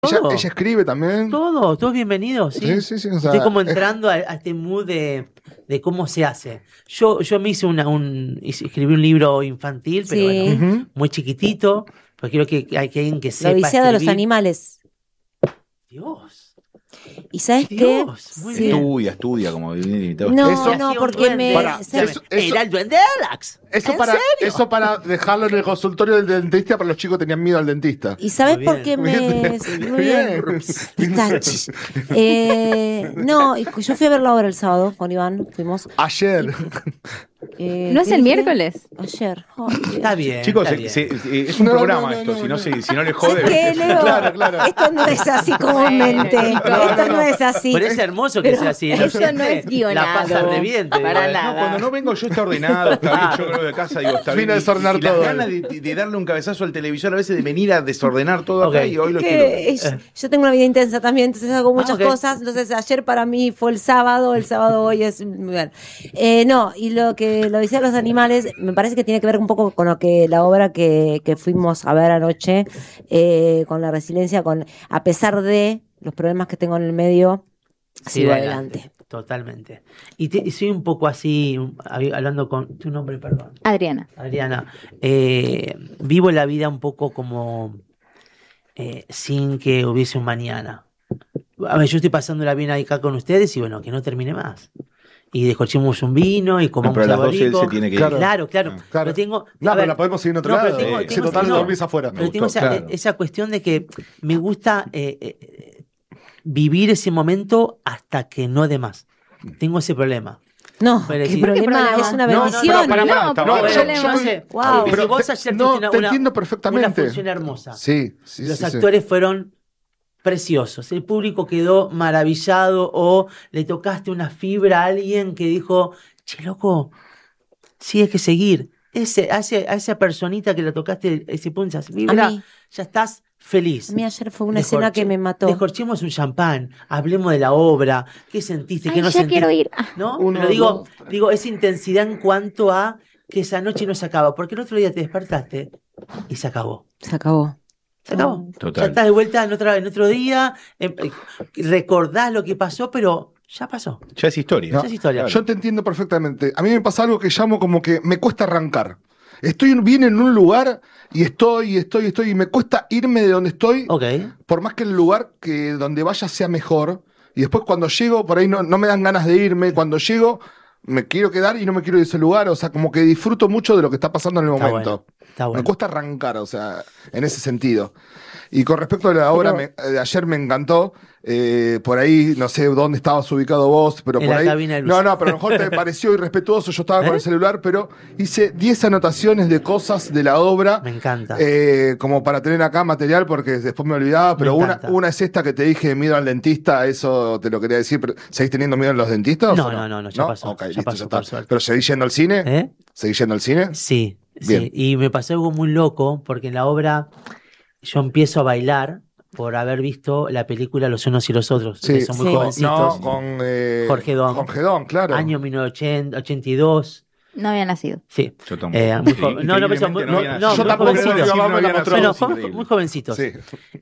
Ella escribe también. Todos bienvenidos, ¿sí? Sí, o sea, estoy como entrando a este mood de cómo se hace. Yo me hice escribí un libro infantil, pero bueno, muy chiquitito, porque quiero que hay alguien que sepa La Odisea escribir. de los animales. Dios. ¿Y sabes qué? Muy Sí. bien. Estudia como No, porque me... Era el duende Alex. Eso para dejarlo en el consultorio del dentista, para los chicos que tenían miedo al dentista. ¿Y sabes Muy por qué Muy me...? bien. Muy bien. No, yo fui a ver la obra el sábado con Iván, fuimos. Ayer. ¿No es el miércoles? Ayer. Está bien. Chicos, está bien. es un programa esto, si no les jode. ¿Qué, Leo? Claro. Esto no es así comúnmente. Esto no es así. Pero es hermoso que sea así. eso no es guionado. La pasa re bien. Para No, nada. cuando no vengo yo está ordenado, está bien, yo creo de casa, digo, está bien. Vine a desordenar y las todo. ganas de darle un cabezazo al televisor a veces de venir a desordenar todo acá y hoy lo quiero. Yo tengo una vida intensa también, entonces hago muchas ok. cosas. Entonces ayer para mí fue el sábado hoy es muy bien. No, y lo decía los animales, me parece que tiene que ver un poco con lo que la obra que fuimos a ver anoche, con la resiliencia, a pesar de los problemas que tengo en el medio, sigo adelante. Totalmente. Y soy un poco así, hablando con tu nombre, perdón. Adriana. Vivo la vida un poco como sin que hubiese un mañana. A ver, yo estoy pasándola bien acá con ustedes y bueno, que no termine más. Y descorchemos un vino y comamos pero a las algo 12 él rico. se tiene que ir. Claro. Claro. Pero tengo, No, a ver, pero la podemos seguir en otro no, pero lado. tengo- Si total no. dormís afuera. pero tengo claro. esa cuestión de que me gusta vivir ese momento hasta que no dé más. Tengo ese problema. No, Pero ¿qué sí. problema? Es una No, bendición. pará, No, está pero bueno. el problema- no sé. Wow. Pero vos ayer tuviste te entiendo perfectamente. una función hermosa. Sí. Los actores fueron preciosos. El público quedó maravillado o le tocaste una fibra a alguien que dijo, che, loco, sí hay que seguir. A esa personita que le tocaste ese punto, esa fibra, A mí. ya estás feliz. A mí ayer fue una escena que me mató. Descorchemos un champán, hablemos de la obra, qué sentiste, Ay, qué no ya sentiste. quiero ir. ¿No? Uno, Pero dos. digo, esa intensidad en cuanto a que esa noche no se acaba, porque el otro día te despertaste y se acabó. Se acabó. Se acabó. Total. Ya estás de vuelta en otro día, recordás lo que pasó, pero ya pasó. Ya es historia. Ya es historia. Yo te entiendo perfectamente. A mí me pasa algo que llamo como que me cuesta arrancar. Estoy bien en un lugar y estoy y me cuesta irme de donde estoy, Ok. por más que el lugar que donde vaya sea mejor. Y después cuando llego, por ahí no me dan ganas de irme. Cuando llego, me quiero quedar y no me quiero ir de ese lugar. O sea, como que disfruto mucho de lo que está pasando en el Está momento. bueno, está bueno. Me cuesta arrancar, o sea, en ese sentido. Y con respecto a la obra, ayer me encantó. Por ahí, no sé dónde estabas ubicado vos, pero En por la ahí. cabina de Luis. No, pero a lo mejor te pareció irrespetuoso. Yo estaba con el celular, pero hice 10 anotaciones de cosas de la obra. Me encanta. Como para tener acá material, porque después me olvidaba. Pero Me una encanta. es esta que te dije, miedo al dentista. Eso te lo quería decir. Pero, ¿seguís teniendo miedo a los dentistas? No, o no, ya pasó. Ok, Ya listo, pasó, ya está. por suerte. Pero ¿seguís yendo al cine? ¿Eh? ¿Seguís yendo al cine? Sí, Bien. sí. Y me pasó algo muy loco, porque en la obra yo empiezo a bailar por haber visto la película Los unos y los otros, que son muy Sí. jovencitos. No, con Jorge Don. Jorge Don, claro. Año 1982. No había nacido. Sí. Yo tampoco. Muy joven. No, pero Increíblemente muy, había no, nacido. Yo muy tampoco, jovencitos. pero mi mamá me la mostró. Bueno, Es increíble. muy jovencitos. Sí.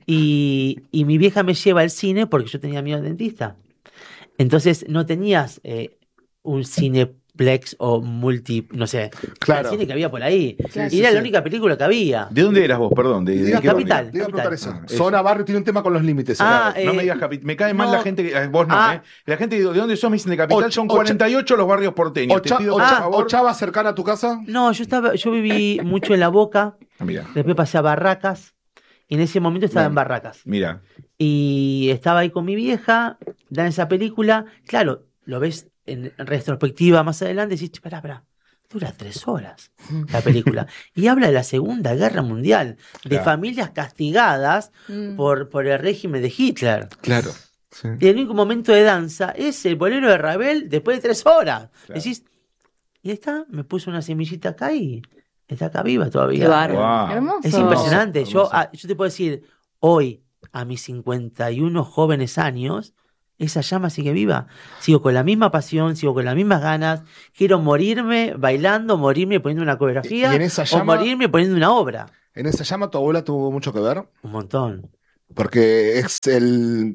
Y mi vieja me lleva al cine porque yo tenía miedo al dentista. Entonces no tenías un cineplex o no sé, Claro. el cine que había por ahí. Claro. Y era Sí, la sí. única película que había. ¿De dónde eras vos? Perdón. ¿De Diga qué Capital. barrio? Te iba a preguntar eso. Ah, eso. Zona barrio tiene un tema con los límites. Ah, claro. No me digas capital. Me cae mal no. la gente que. Vos no, Ah. ¿eh? La gente ¿de dónde sos? Me dicen de capital. Ocha- Son 48 los barrios porteños. Te pido por favor. ¿Ochava cercana a tu casa? No, yo viví mucho en La Boca, Mira, después pasé a Barracas, y en ese momento estaba Bien. en Barracas. mira. Y estaba ahí con mi vieja, dan esa película. Claro, lo ves en retrospectiva más adelante y decís, pará, dura 3 horas la película. Y habla de la Segunda Guerra Mundial, de Claro. familias castigadas Mm. por el régimen de Hitler. Claro. Y el único momento de danza es el bolero de Ravel después de 3 horas. Claro. Decís, y está, me puso una semillita acá y está acá viva todavía. Qué bárbaro. Wow. Hermoso. Es impresionante. Hermoso. Yo te puedo decir, hoy, a mis 51 jóvenes años, esa llama sigue viva. Sigo con la misma pasión, sigo con las mismas ganas. Quiero morirme bailando, morirme poniendo una coreografía Y en esa o llama- morirme poniendo una obra. ¿En esa llama tu abuela tuvo mucho que ver? Un montón. Porque es el...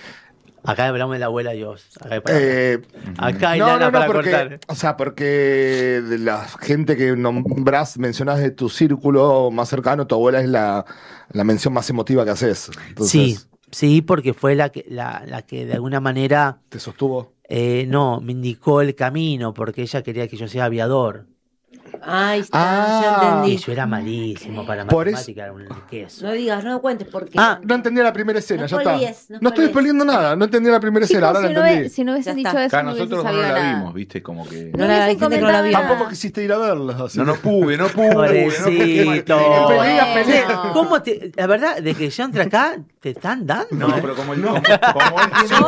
Acá hablamos de la abuela Dios. Acá hay no, lana no, para porque, cortar. o sea, porque de la gente que mencionás de tu círculo más cercano, tu abuela es la mención más emotiva que haces. Entonces, Sí, porque fue la que de alguna manera ¿te sostuvo? no, me indicó el camino, porque ella quería que yo sea aviador. Ahí está, ya Y entendí. yo era malísimo para Por matemática, era un queso. No digas, no cuentes porque. No entendía la primera escena, No ya está. spoilees, no No estoy spoilees. spoileando nada, no entendía la primera escena, ahora la entendí. Si no hubiesen Ya dicho está. eso, Acá no hubiese nosotros no sabido la nada. vimos, ¿viste? Como que. No, hay gente que no la vio. Tampoco quisiste ir a verla. así. No pude. Pobrecito. Pelea. Bueno. ¿Cómo te, la verdad, de que yo entré acá, te están dando? No, pero como él tiene.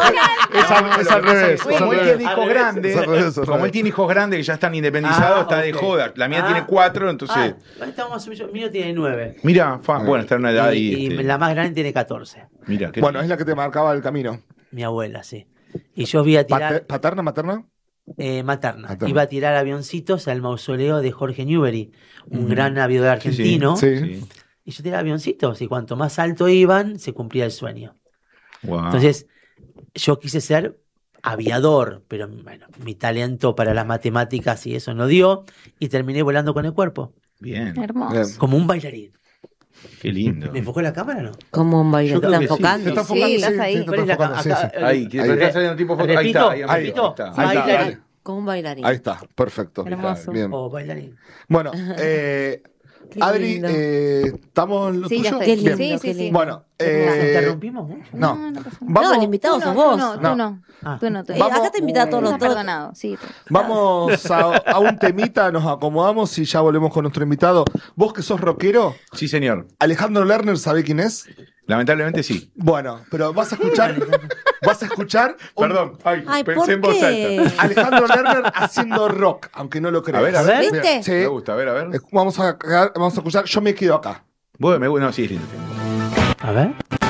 Es al revés. Como él tiene hijos grandes, al revés. como él tiene hijos grandes que ya están independizados, está de ok. joda. La mía tiene 4, entonces. El mío tiene 9. Mira, bueno, está en una edad Y y. la más grande tiene 14. Mira, Bueno, es la que te marcaba el camino. Mi abuela, sí. Y yo iba a tirar ¿Paterna, materna? materna. Materna. Iba a tirar avioncitos al mausoleo de Jorge Newbery, un gran aviador argentino. Sí. Y yo tiraba avioncitos y cuanto más alto iban, se cumplía el sueño. Wow. Entonces, yo quise ser aviador, pero bueno, mi talento para las matemáticas y eso no dio, y terminé volando con el cuerpo, Bien, Hermoso. como un bailarín. qué lindo. ¿Me enfocó la cámara o no? Como un baile, Yo te creo está que sí. enfocando. Te está enfocando, Sí, estás ahí. te ¿Cuál es está la enfocando, sí, sí. Ahí, que está saliendo tipo foto. Ahí está, ahí repito, está. Ahí está, bailarín. dale. Como un bailarín. Ahí está, perfecto. Hermoso. Bien. O bailarín. Bueno, Qué Adri, lindo. ¿estamos en lo Sí, ya tuyo? estoy. Qué lindo, Bien. Sí, qué sí, lindo. Bueno, ¿Nos interrumpimos mucho? no. No pasa nada. Vamos, No, el invitado sos vos. Tú no. Ah. Tú no. Acá te invita a todos los Estás perdonado. Sí. vamos a un temita, nos acomodamos y ya volvemos con nuestro invitado. Vos que sos rockero, Sí, señor. Alejandro Lerner, ¿sabe quién es? Lamentablemente sí. Bueno, pero vas a escuchar un- Perdón, Ay, pensé ¿por en voz qué? alta. Alejandro Lerner haciendo rock, aunque no lo creas. A ver. ¿Viste? Sí. Me gusta, a ver. Vamos a escuchar Yo me quedo acá. Bueno, no, sí, es lindo. A ver.